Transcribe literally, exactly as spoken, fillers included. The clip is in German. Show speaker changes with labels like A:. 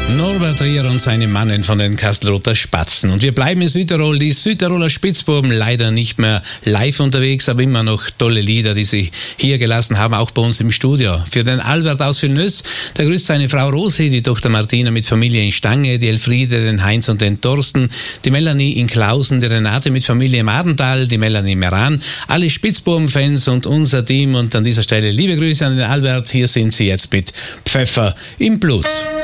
A: Norbert Rier und seine Mannen von den Kastelruther Spatzen. Und wir bleiben in Südtirol. Die Südtiroler Spitzbuben leider nicht mehr live unterwegs, aber immer noch tolle Lieder, die sie hier gelassen haben, auch bei uns im Studio. Für den Albert aus Vilnös, der grüßt seine Frau Rosi, die Tochter Martina mit Familie in Stange, die Elfriede, den Heinz und den Thorsten, die Melanie in Klausen, die Renate mit Familie im Adental, die Melanie im Meran, alle Spitzbuben-Fans und unser Team. Und an dieser Stelle liebe Grüße an den Albert. Hier sind sie jetzt mit Pfeffer im Blut.